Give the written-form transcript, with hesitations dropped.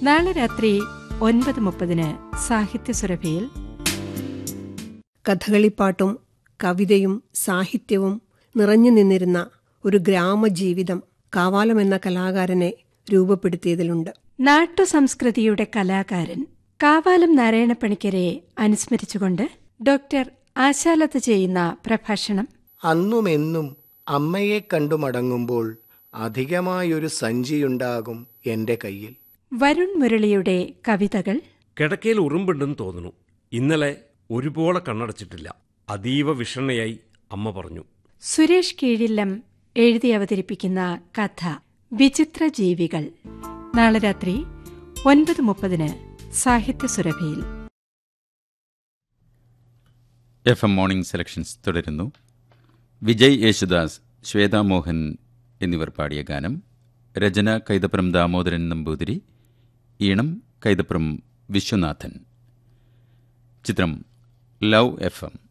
നാളെ രാത്രി 9:30 സാഹിത്യസുരഭിയിൽ കഥകളിപ്പാട്ടും കവിതയും സാഹിത്യവും നിറഞ്ഞു നിന്നിരുന്ന ഒരു ഗ്രാമജീവിതം കാവാലം എന്ന കലാകാരനെ രൂപപ്പെടുത്തിയതിലുണ്ട്. നാട്ടുസംസ്കൃതിയുടെ കലാകാരൻ കാവാലം നാരായണപ്പണിക്കരെ അനുസ്മരിച്ചുകൊണ്ട് ഡോക്ടർ ആശാലത ചെയ്യുന്ന പ്രഭാഷണം. അന്നുമെന്നും അമ്മയെ കണ്ടു മടങ്ങുമ്പോൾ അധികമായൊരു സഞ്ചിയുണ്ടാകും എൻ്റെ കയ്യിൽ. വരുൺ മുരളിയുടെ കവിതകൾ. കിടക്കയിൽ ഉറുമ്പുണ്ടെന്ന് തോന്നുന്നു. ഇന്നലെ ഒരുപോലെ കണ്ണടച്ചിട്ടില്ല. അതീവ വിഷണ്ണയായി അമ്മ പറഞ്ഞു. സുരേഷ് കീഴില്ലം എഴുതി അവതരിപ്പിക്കുന്ന കഥ വിചിത്ര ജീവികൾ. നാളെ രാത്രി 9:30 സാഹിത്യസുരഭിയിൽ. FM മോർണിംഗ് സെലക്ഷൻസ് തുടരുന്നു. വിജയ് യേശുദാസ്, ശ്വേതാ മോഹൻ എന്നിവർ പാടിയ ഗാനം. രചന കൈതപ്രം ദാമോദരൻ നമ്പൂതിരി, ഈണം കൈതപ്രം വിശ്വനാഥൻ. ചിത്രം ലവ് FM.